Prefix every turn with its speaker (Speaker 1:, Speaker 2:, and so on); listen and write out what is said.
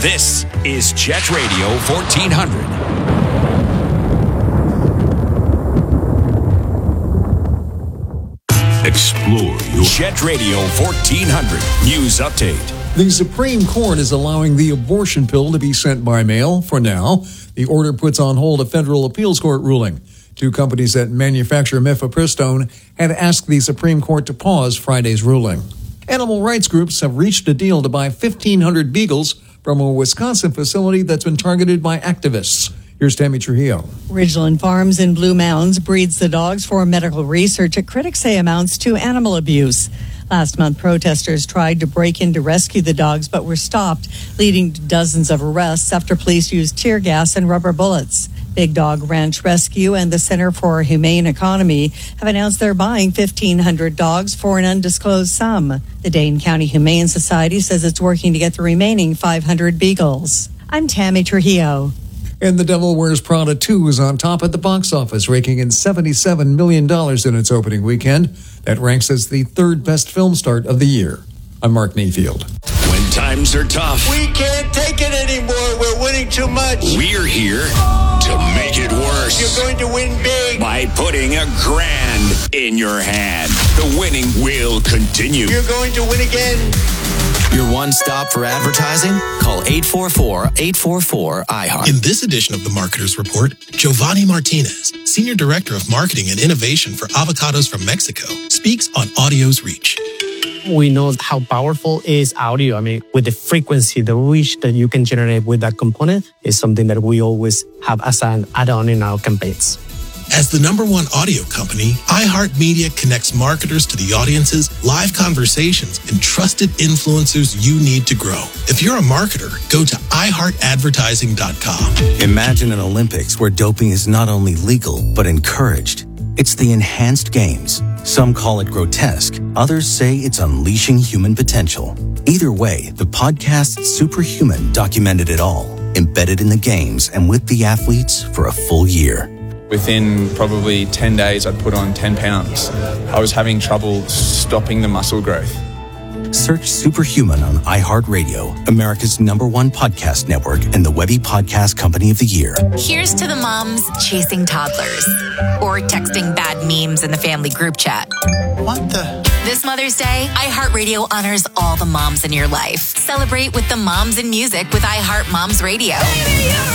Speaker 1: This is Jet Radio 1400. Explore your Jet Radio 1400 News Update.
Speaker 2: The Supreme Court is allowing the abortion pill to be sent by mail for now. The order puts on hold a federal appeals court ruling. Two companies that manufacture mifepristone had asked the Supreme Court to pause Friday's ruling. Animal rights groups have reached a deal to buy 1,500 beagles from a Wisconsin facility that's been targeted by activists. Here's Tammy Trujillo.
Speaker 3: Ridgeland Farms in Blue Mounds breeds the dogs for medical research that critics say amounts to animal abuse. Last month, protesters tried to break in to rescue the dogs but were stopped, leading to dozens of arrests after police used tear gas and rubber bullets. Big Dog Ranch Rescue and the Center for a Humane Economy have announced they're buying 1,500 dogs for an undisclosed sum. The Dane County Humane Society says it's working to get the remaining 500 beagles. I'm Tammy Trujillo.
Speaker 2: And The Devil Wears Prada 2 is on top at the box office, raking in $77 million in its opening weekend. That ranks as the third best film start of the year. I'm Mark Mayfield.
Speaker 1: When times are tough,
Speaker 4: we can't take it anymore. We're winning too much.
Speaker 1: We're here to make it worse.
Speaker 4: You're going to win big.
Speaker 1: By putting $1,000 in your hand. The winning will continue.
Speaker 4: You're going to win again.
Speaker 5: Your one stop for advertising? Call 844-844-IHEART.
Speaker 6: In this edition of the Marketer's Report, Giovanni Martinez, Senior Director of Marketing and Innovation for Avocados from Mexico, speaks on audio's reach.
Speaker 7: We know how powerful is audio. I mean, with the frequency, the reach that you can generate with that component is something that we always have as an add-on in our campaigns.
Speaker 6: As the #1 audio company, iHeartMedia connects marketers to the audiences, live conversations, and trusted influencers you need to grow. If you're a marketer, go to iHeartAdvertising.com.
Speaker 8: Imagine an Olympics where doping is not only legal, but encouraged. It's the Enhanced Games. Some call it grotesque. Others say it's unleashing human potential. Either way, the podcast Superhuman documented it all, embedded in the games and with the athletes for a full year.
Speaker 9: Within probably 10 days, I'd put on 10 pounds. I was having trouble stopping the muscle growth.
Speaker 8: Search Superhuman on iHeartRadio, America's #1 podcast network and the Webby Podcast Company of the Year.
Speaker 10: Here's to the moms chasing toddlers or texting bad memes in the family group chat.
Speaker 4: What the?
Speaker 10: This Mother's Day, iHeartRadio honors all the moms in your life. Celebrate with the moms in music with iHeart Moms Radio.